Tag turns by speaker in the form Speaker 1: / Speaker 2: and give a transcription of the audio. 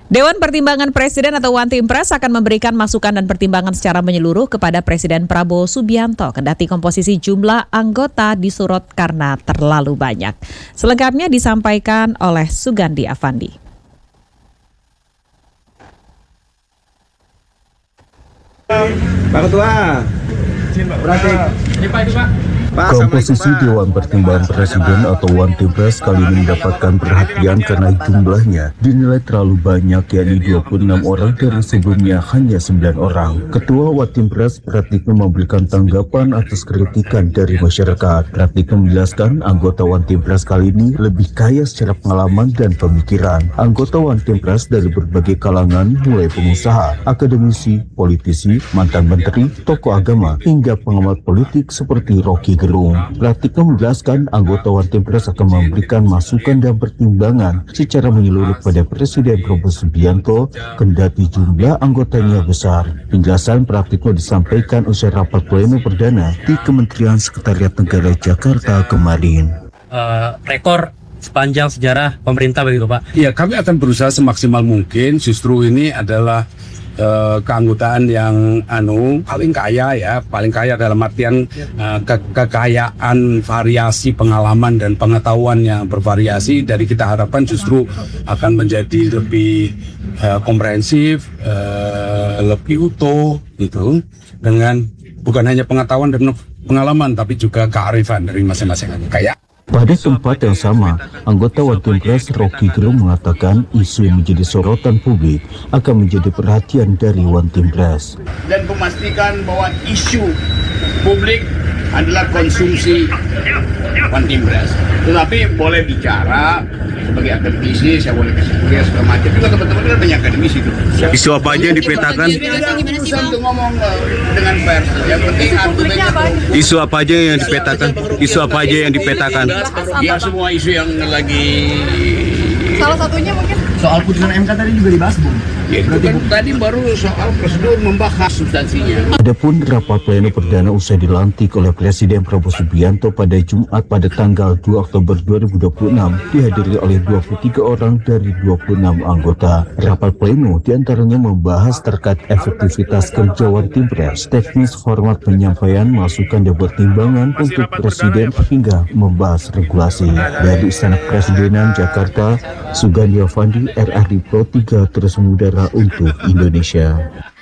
Speaker 1: Dewan Pertimbangan Presiden atau One Team Press akan memberikan masukan dan pertimbangan secara menyeluruh kepada Presiden Prabowo Subianto kendati komposisi jumlah anggota disorot karena terlalu banyak. Selengkapnya disampaikan oleh Sugandi Avandi.
Speaker 2: Pak Ketua, berarti ini Pak itu Pak.
Speaker 3: Komposisi Dewan Pertimbangan Presiden atau One Team Press kali ini mendapatkan perhatian karena jumlahnya dinilai terlalu banyak, yakni 26 orang dari sebelumnya hanya 9 orang. Ketua One Team Press Pratikno memberikan tanggapan atas kritikan dari masyarakat. Pratikno menjelaskan anggota One Team Press kali ini lebih kaya secara pengalaman dan pemikiran. Anggota One Team Press dari berbagai kalangan, mulai pengusaha, akademisi, politisi, mantan menteri, tokoh agama, hingga pengamat politik seperti Rocky Gerung. Pratikno menjelaskan anggota One Team Press akan memberikan masukan dan pertimbangan secara menyeluruh pada Presiden Prabowo Subianto kendati jumlah anggotanya besar. Penjelasan Pratikno disampaikan usai rapat pleno perdana di Kementerian Sekretariat Negara Jakarta kemarin.
Speaker 4: Rekor sepanjang sejarah pemerintah begitu Pak?
Speaker 5: Iya, kami akan berusaha semaksimal mungkin. Justru ini adalah keanggotaan yang paling kaya dalam artian kekayaan variasi pengalaman dan pengetahuan yang bervariasi. Dari kita harapkan justru akan menjadi lebih komprehensif, lebih utuh gitu, dengan bukan hanya pengetahuan dan pengalaman tapi juga kearifan dari masing-masing kaya.
Speaker 3: Pada tempat yang sama, anggota One Team Press Rocky Gerung mengatakan isu yang menjadi sorotan publik akan menjadi perhatian dari One Team Press.
Speaker 6: Dan memastikan bahwa isu publik adalah konsumsi One Team Press. Tetapi boleh bicara sebagai akademisi, saya boleh kasih kuliah segala macam. Juga teman-teman kan banyak akademisi itu.
Speaker 2: Isu apa aja yang dipetakan?
Speaker 6: Urusan untuk ngomong dengan pers. Yang penting argumennya.
Speaker 2: Isu apa aja yang dipetakan? Isu apa aja yang dipetakan?
Speaker 6: Ya semua isu yang lagi.
Speaker 7: Salah satunya mungkin
Speaker 8: soal putusan MK tadi juga dibahas, Bung.
Speaker 6: Ya, itu kan tadi baru soal prosedur membahas substansinya.
Speaker 3: Adapun rapat pleno perdana usai dilantik oleh Presiden Prabowo Subianto pada Jumat pada tanggal 2 Oktober 2026 dihadiri oleh 23 orang dari 26 anggota. Rapat pleno diantaranya membahas terkait efektivitas kerja One Team Press, teknis format penyampaian masukan dan pertimbangan untuk Presiden hingga membahas regulasi. Dari Istana Kepresidenan Jakarta, Sugandi Avandi, RRI Pro 3 terus mengudara untuk Indonesia.